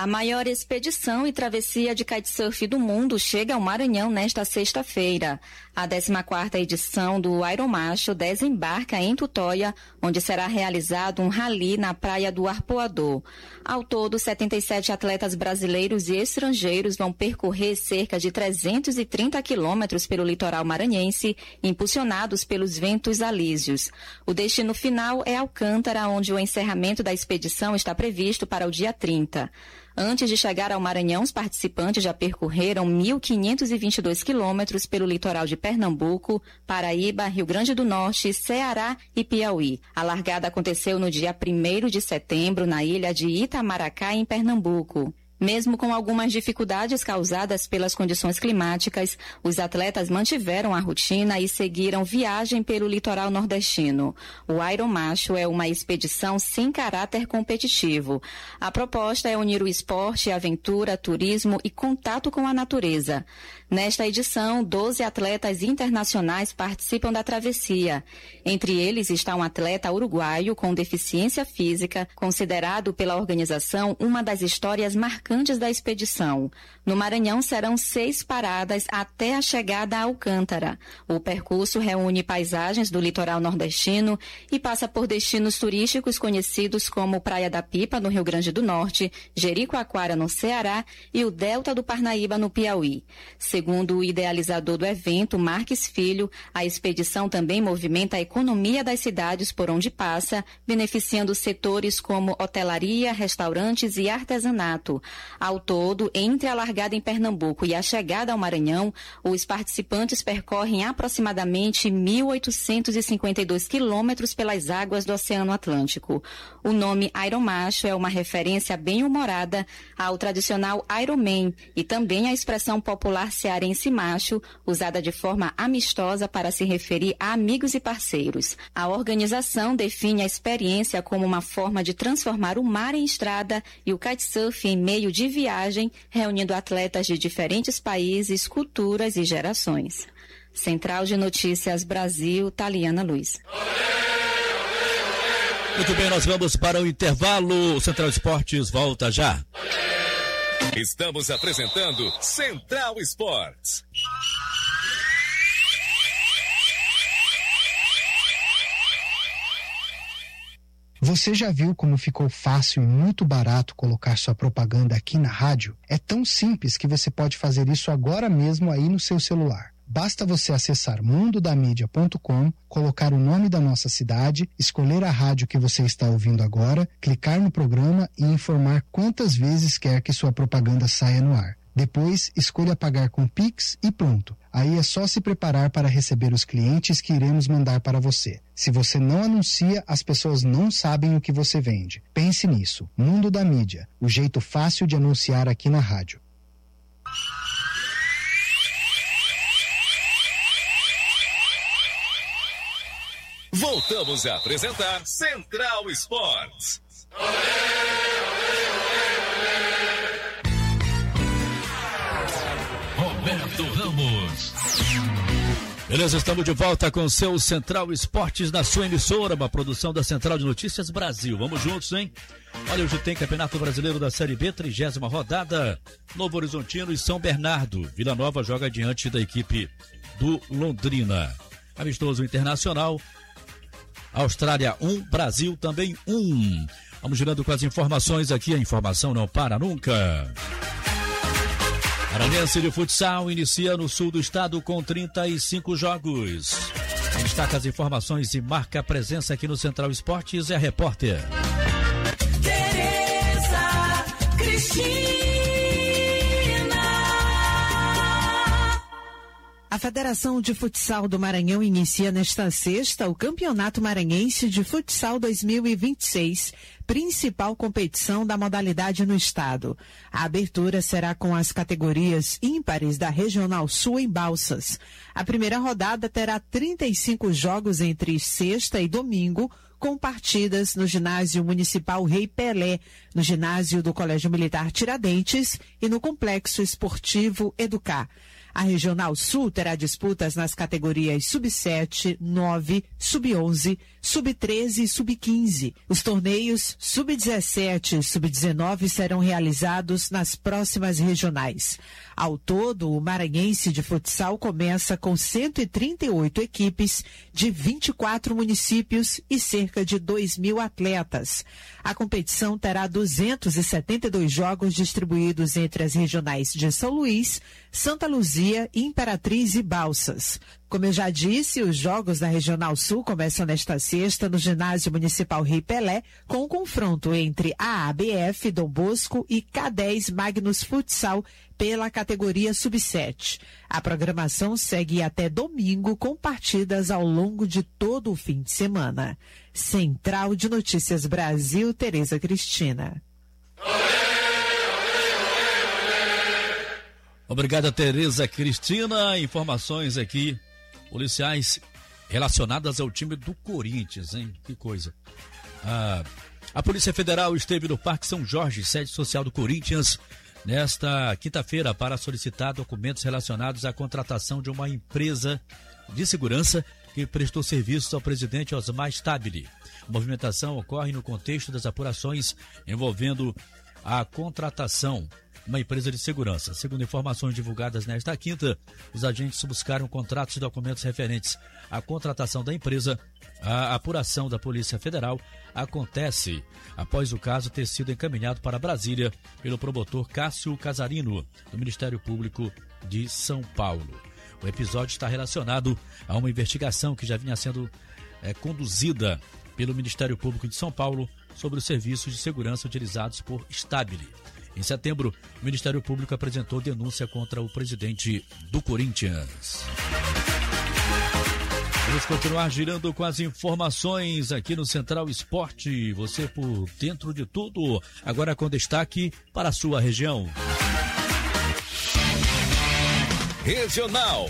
A maior expedição e travessia de kitesurf do mundo chega ao Maranhão nesta sexta-feira. A 14ª edição do Aeromacho desembarca em Tutóia, onde será realizado um rally na praia do Arpoador. Ao todo, 77 atletas brasileiros e estrangeiros vão percorrer cerca de 330 quilômetros pelo litoral maranhense, impulsionados pelos ventos alísios. O destino final é Alcântara, onde o encerramento da expedição está previsto para o dia 30. Antes de chegar ao Maranhão, os participantes já percorreram 1.522 quilômetros pelo litoral de Pernambuco, Paraíba, Rio Grande do Norte, Ceará e Piauí. A largada aconteceu no dia 1º de setembro, na ilha de Itamaracá, em Pernambuco. Mesmo com algumas dificuldades causadas pelas condições climáticas, os atletas mantiveram a rotina e seguiram viagem pelo litoral nordestino. O Aeromacho é uma expedição sem caráter competitivo. A proposta é unir o esporte, aventura, turismo e contato com a natureza. Nesta edição, 12 atletas internacionais participam da travessia. Entre eles está um atleta uruguaio com deficiência física, considerado pela organização uma das histórias marcantes da expedição. No Maranhão serão 6 paradas até a chegada a Alcântara. O percurso reúne paisagens do litoral nordestino e passa por destinos turísticos conhecidos como Praia da Pipa, no Rio Grande do Norte, Jericoacoara, no Ceará, e o Delta do Parnaíba, no Piauí. Segundo o idealizador do evento, Marques Filho, a expedição também movimenta a economia das cidades por onde passa, beneficiando setores como hotelaria, restaurantes e artesanato. Ao todo, entre a largada em Pernambuco e a chegada ao Maranhão, os participantes percorrem aproximadamente 1.852 quilômetros pelas águas do Oceano Atlântico. O nome Aeromacho é uma referência bem-humorada ao tradicional Ironman e também à expressão popular cearense macho, usada de forma amistosa para se referir a amigos e parceiros. A organização define a experiência como uma forma de transformar o mar em estrada e o kitesurf em meio de viagem, reunindo atletas de diferentes países, culturas e gerações. Central de Notícias Brasil, Taliana Luiz. Muito bem, nós vamos para o intervalo. O Central Esportes volta já. Estamos apresentando Central Esportes. Você já viu como ficou fácil e muito barato colocar sua propaganda aqui na rádio? É tão simples que você pode fazer isso agora mesmo aí no seu celular. Basta você acessar mundodamídia.com, colocar o nome da nossa cidade, escolher a rádio que você está ouvindo agora, clicar no programa e informar quantas vezes quer que sua propaganda saia no ar. Depois, escolha pagar com Pix e pronto. Aí é só se preparar para receber os clientes que iremos mandar para você. Se você não anuncia, as pessoas não sabem o que você vende. Pense nisso. Mundo da Mídia, o jeito fácil de anunciar aqui na rádio. Voltamos a apresentar Central Esportes. Roberto Ramos. Beleza, estamos de volta com o seu Central Esportes na sua emissora, uma produção da Central de Notícias Brasil. Vamos juntos, hein? Olha, hoje tem Campeonato Brasileiro da Série B, 30ª rodada. Novo Horizontino e São Bernardo. Vila Nova joga diante da equipe do Londrina. Amistoso internacional. Austrália 1, Brasil também 1. Vamos girando com as informações aqui, a informação não para nunca. Maranhense de Futsal inicia no sul do estado com 35 jogos. Quem destaca as informações e marca a presença aqui no Central Esportes é a repórter Tereza Cristina. A Federação de Futsal do Maranhão inicia nesta sexta o Campeonato Maranhense de Futsal 2026, principal competição da modalidade no estado. A abertura será com as categorias ímpares da Regional Sul em Balsas. A primeira rodada terá 35 jogos entre sexta e domingo, com partidas no Ginásio Municipal Rei Pelé, no ginásio do Colégio Militar Tiradentes e no Complexo Esportivo Educar. A Regional Sul terá disputas nas categorias Sub-7, 9, Sub-11, Sub-13 e Sub-15. Os torneios Sub-17 e Sub-19 serão realizados nas próximas regionais. Ao todo, o Maranhense de Futsal começa com 138 equipes de 24 municípios e cerca de 2.000 atletas. A competição terá 272 jogos distribuídos entre as regionais de São Luís, Santa Luzia, Imperatriz e Balsas. Como eu já disse, os jogos da Regional Sul começam nesta sexta no Ginásio Municipal Rei Pelé, com o confronto entre a ABF Dom Bosco e K10 Magnus Futsal pela categoria Sub-7. A programação segue até domingo com partidas ao longo de todo o fim de semana. Central de Notícias Brasil, Tereza Cristina. Obrigado, Tereza Cristina. Informações aqui, policiais relacionadas ao time do Corinthians, hein? Que coisa. A Polícia Federal esteve no Parque São Jorge, sede social do Corinthians, nesta quinta-feira para solicitar documentos relacionados à contratação de uma empresa de segurança que prestou serviços ao presidente Osmar Stabile. A movimentação ocorre no contexto das apurações envolvendo a contratação de uma empresa de segurança. Segundo informações divulgadas nesta quinta, os agentes buscaram contratos e documentos referentes à contratação da empresa. A apuração da Polícia Federal acontece após o caso ter sido encaminhado para Brasília pelo promotor Cássio Casarino, do Ministério Público de São Paulo. O episódio está relacionado a uma investigação que já vinha sendo conduzida pelo Ministério Público de São Paulo sobre os serviços de segurança utilizados por Stabile. Em setembro, o Ministério Público apresentou denúncia contra o presidente do Corinthians. Vamos continuar girando com as informações aqui no Central Esporte. Você por dentro de tudo, agora com destaque para a sua região. Regional.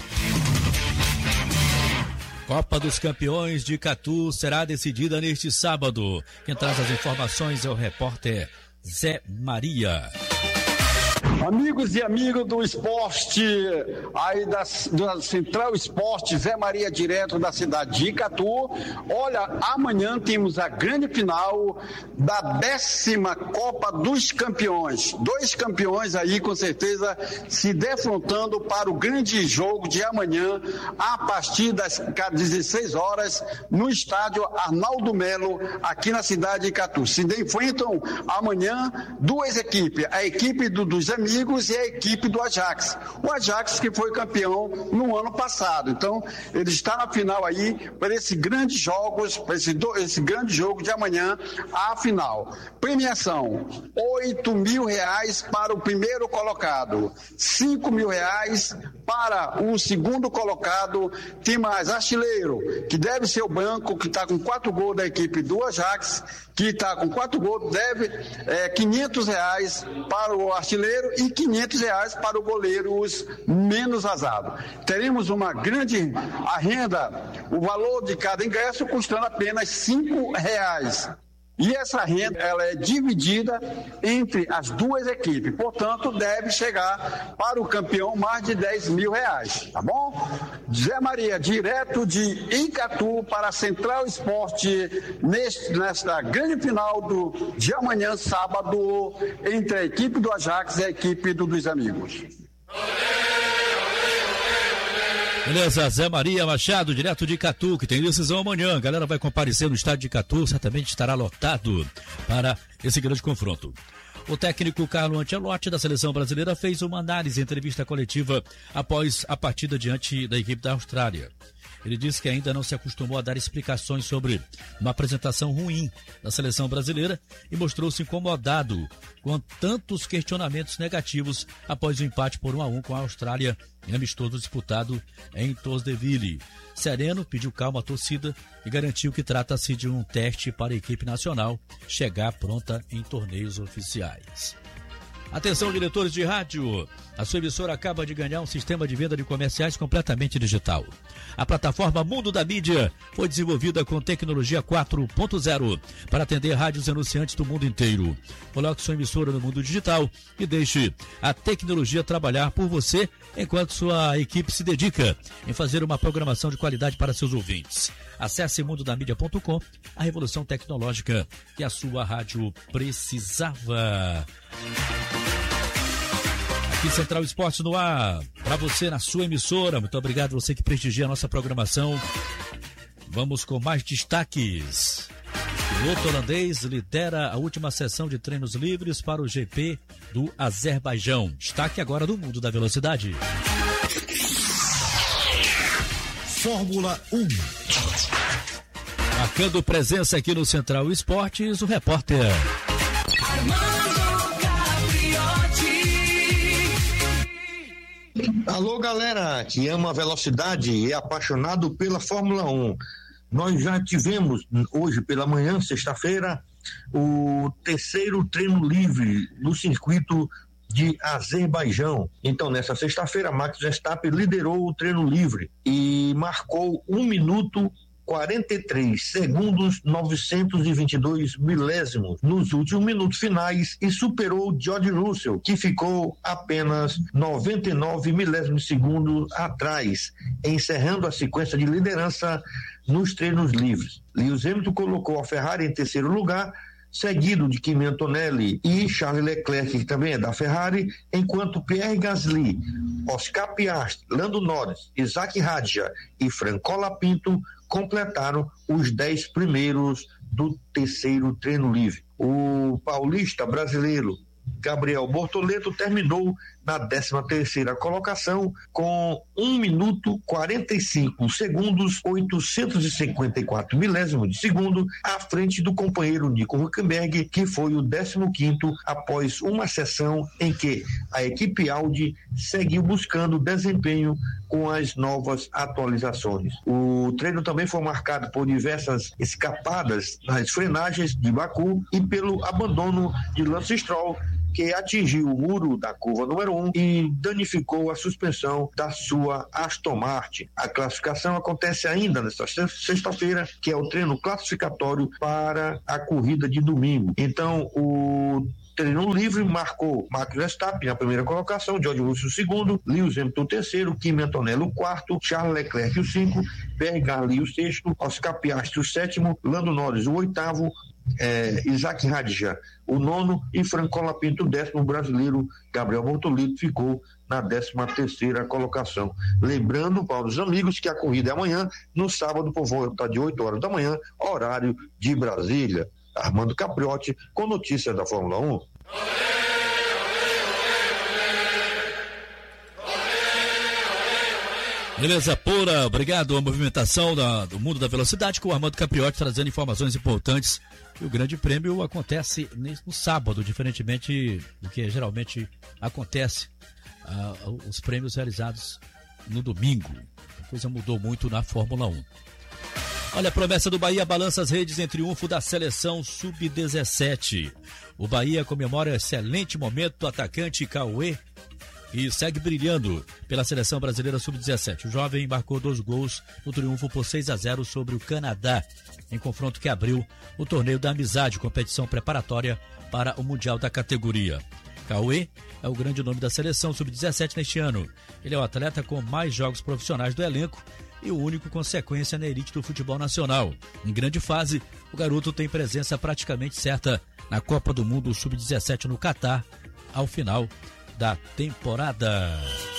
Copa dos Campeões de Icatu será decidida neste sábado. Quem traz as informações é o repórter Zé Maria. Amigos e amigos do esporte, aí da Central Esporte, Zé Maria, direto da cidade de Icatu. Olha, amanhã temos a grande final da 10ª Copa dos Campeões. 2 campeões aí, com certeza, se defrontando para o grande jogo de amanhã, a partir das 16 horas, no estádio Arnaldo Melo, aqui na cidade de Icatu. Se enfrentam amanhã 2 equipes, a equipe dos amigos e a equipe do Ajax. O Ajax que foi campeão no ano passado. Então, ele está na final aí para esse grande jogos, para esse grande jogo de amanhã, a final. Premiação: R$8.000 para o primeiro colocado, R$5.000 para o segundo colocado. Tem mais artilheiro, que deve ser o Branco, que está com 4 gols da equipe do Ajax, que está com 4 gols, deve R$500 para o artilheiro e R$500 para o goleiro menos azado. Teremos uma grande renda, o valor de cada ingresso custando apenas R$5. E essa renda, ela é dividida entre as 2 equipes, portanto, deve chegar para o campeão mais de R$10.000, tá bom? Zé Maria, direto de Icatu para a Central Esporte, nesta grande final de amanhã, sábado, entre a equipe do Ajax e a equipe dos amigos. Beleza, Zé Maria Machado, direto de Icatu, que tem decisão amanhã. A galera vai comparecer no estádio de Icatu, certamente estará lotado para esse grande confronto. O técnico Carlo Ancelotti, da Seleção Brasileira, fez uma análise em entrevista coletiva após a partida diante da equipe da Austrália. Ele disse que ainda não se acostumou a dar explicações sobre uma apresentação ruim da Seleção Brasileira e mostrou-se incomodado com tantos questionamentos negativos após o empate por 1-1 com a Austrália em amistoso disputado em Tosdeville. Sereno pediu calma à torcida e garantiu que trata-se de um teste para a equipe nacional chegar pronta em torneios oficiais. Atenção, diretores de rádio, a sua emissora acaba de ganhar um sistema de venda de comerciais completamente digital. A plataforma Mundo da Mídia foi desenvolvida com tecnologia 4.0 para atender rádios anunciantes do mundo inteiro. Coloque sua emissora no mundo digital e deixe a tecnologia trabalhar por você enquanto sua equipe se dedica em fazer uma programação de qualidade para seus ouvintes. Acesse mundodamídia.com, a revolução tecnológica que a sua rádio precisava. Aqui Central Esportes no ar, para você na sua emissora. Muito obrigado você que prestigia a nossa programação. Vamos com mais destaques. O piloto holandês lidera a última sessão de treinos livres para o GP do Azerbaijão. Destaque agora do mundo da velocidade. Fórmula 1. Marcando presença aqui no Central Esportes, o repórter Alô, galera que ama a velocidade e é apaixonado pela Fórmula 1. Nós já tivemos hoje pela manhã, sexta-feira, o terceiro treino livre no circuito de Azerbaijão. Então, nessa sexta-feira, Max Verstappen liderou o treino livre e marcou 1 minuto 43 segundos 922 milésimos nos últimos minutos finais e superou George Russell, que ficou apenas 99 milésimos de segundo atrás, encerrando a sequência de liderança nos treinos livres. Lewis Hamilton colocou a Ferrari em terceiro lugar, seguido de Kimi Antonelli e Charles Leclerc, que também é da Ferrari, enquanto Pierre Gasly, Oscar Piastri, Lando Norris, Isaac Hadjar e Franco Lapinto completaram os 10 primeiros do terceiro treino livre. O paulista brasileiro Gabriel Bortoleto terminou na 13ª colocação com 1 minuto 45 segundos 854 milésimos de segundo à frente do companheiro Nico Hülkenberg, que foi o 15º após uma sessão em que a equipe Audi seguiu buscando desempenho com as novas atualizações. O treino também foi marcado por diversas escapadas nas frenagens de Baku e pelo abandono de Lance Stroll, que atingiu o muro da curva número 1 e danificou a suspensão da sua Aston Martin. A classificação acontece ainda nesta sexta-feira, que é o treino classificatório para a corrida de domingo. Então, o treino livre marcou Max Verstappen na primeira colocação, George Russell o segundo, Lewis Hamilton o terceiro, Kimi Antonelli o quarto, Charles Leclerc o 5, Pierre Gasly o sexto, Oscar Piastri o sétimo, Lando Norris o oitavo, Isaac Hadjar o nono e Franco Lapinto o 10º. O brasileiro Gabriel Bortoleto ficou na 13ª colocação. Lembrando para os amigos que a corrida é amanhã, no sábado, por volta de 8 horas da manhã, horário de Brasília. Armando Capriotti com notícias da Fórmula 1. Beleza pura, obrigado. A movimentação do mundo da velocidade com o Armando Capriotti trazendo informações importantes. E o Grande Prêmio acontece no sábado, diferentemente do que geralmente acontece os prêmios realizados no domingo. A coisa mudou muito na Fórmula 1. Olha, a promessa do Bahia balança as redes em triunfo da seleção sub-17. O Bahia comemora excelente momento do atacante Cauê e segue brilhando pela seleção brasileira sub-17. O jovem marcou 2 gols no triunfo por 6-0 sobre o Canadá, em confronto que abriu o torneio da Amizade, competição preparatória para o Mundial da categoria. Cauê é o grande nome da seleção sub-17 neste ano. Ele é o atleta com mais jogos profissionais do elenco e o único com sequência na elite do futebol nacional. Em grande fase, o garoto tem presença praticamente certa na Copa do Mundo Sub-17 no Catar, ao final da temporada.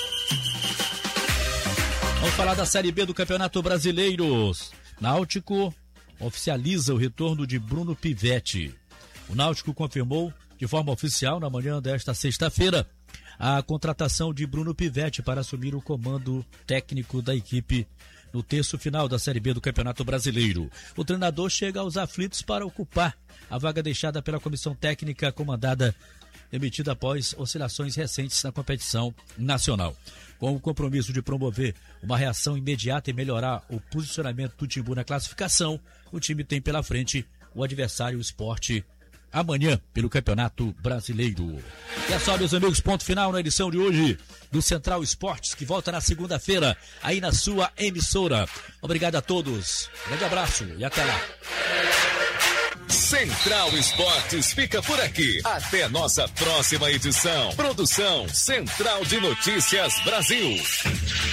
Vamos falar da Série B do Campeonato Brasileiro. Náutico oficializa o retorno de Bruno Pivetti. O Náutico confirmou de forma oficial na manhã desta sexta-feira a contratação de Bruno Pivetti para assumir o comando técnico da equipe no terço final da Série B do Campeonato Brasileiro. O treinador chega aos aflitos para ocupar a vaga deixada pela comissão técnica emitida após oscilações recentes na competição nacional. Com o compromisso de promover uma reação imediata e melhorar o posicionamento do Timbu na classificação, o time tem pela frente o adversário Sport amanhã pelo Campeonato Brasileiro. E é só, meus amigos, ponto final na edição de hoje do Central Esportes, que volta na segunda-feira aí na sua emissora. Obrigado a todos, grande abraço e até lá. Central Esportes fica por aqui. Até nossa próxima edição. Produção Central de Notícias Brasil.